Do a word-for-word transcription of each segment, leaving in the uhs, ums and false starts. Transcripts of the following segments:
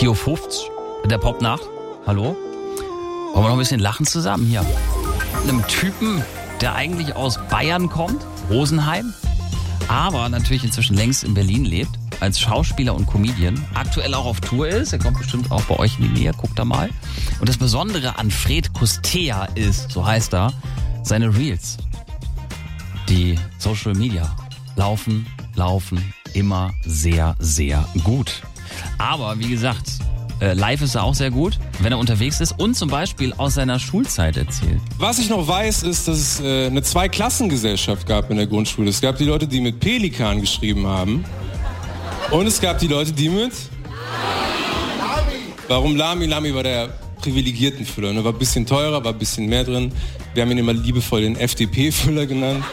vier Uhr fünfzig, der Popnacht. Hallo? Wollen wir noch ein bisschen lachen zusammen hier? Mit einem Typen, der eigentlich aus Bayern kommt, Rosenheim, aber natürlich inzwischen längst in Berlin lebt, als Schauspieler und Comedian, aktuell auch auf Tour ist, er kommt bestimmt auch bei euch in die Nähe, guckt da mal. Und das Besondere an Fred Kustea ist, so heißt er, seine Reels. Die Social Media laufen, laufen immer sehr, sehr gut. Aber wie gesagt, live ist er auch sehr gut, wenn er unterwegs ist und zum Beispiel aus seiner Schulzeit erzählt. Was ich noch weiß, ist, dass es äh, eine Zweiklassengesellschaft gab in der Grundschule. Es gab die Leute, die mit Pelikan geschrieben haben und es gab die Leute, die mit... Lami. Warum Lami? Lami war der Privilegiertenfüller. Ne? War ein bisschen teurer, war ein bisschen mehr drin. Wir haben ihn immer liebevoll den F D P-Füller genannt.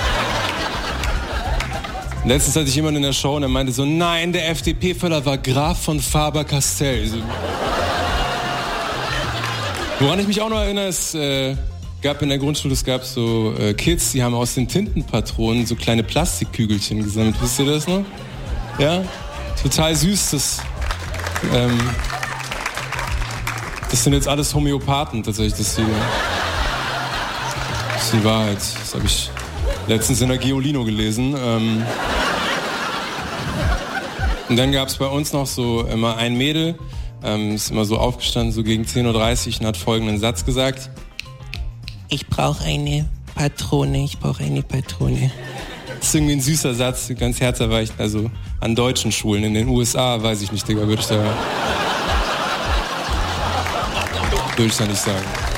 Letztens hatte ich jemanden in der Show und er meinte so, nein, der F D P-Füller war Graf von Faber-Castell. So. Woran ich mich auch noch erinnere, es äh, gab in der Grundschule, es gab so äh, Kids, die haben aus den Tintenpatronen so kleine Plastikkügelchen gesammelt. Wisst ihr das noch? Ja? Total süß. Das, ähm, das sind jetzt alles Homöopathen tatsächlich. Das ist die, das ist die Wahrheit. Das habe ich letztens in der Geolino gelesen. Ähm und dann gab es bei uns noch so immer ein Mädel, ähm, ist immer so aufgestanden, so gegen zehn Uhr dreißig und hat folgenden Satz gesagt. Ich brauche eine Patrone, ich brauche eine Patrone. Das ist irgendwie ein süßer Satz, ganz herzerweichend. Also an deutschen Schulen, in den U S A, weiß ich nicht, Digga, würde ich da, würde ich da nicht sagen.